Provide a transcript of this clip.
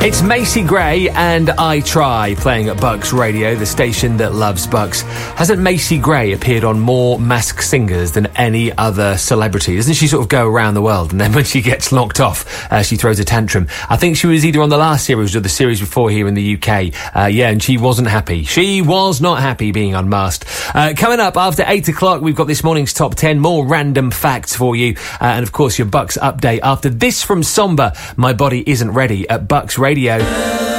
It's Macy Gray and I Try, playing at Bucks Radio, the station that loves Bucks. Hasn't Macy Gray appeared on more Masked Singers than any other celebrity? Doesn't she sort of go around the world, and then when she gets knocked off, she throws a tantrum? I think she was either on the last series or the series before here in the UK. And she wasn't happy. She was not happy being unmasked. Coming up after 8 o'clock, we've got this morning's top 10, more random facts for you. And of course, your Bucks update after this from Somber, My Body Isn't Ready, at Bucks Radio.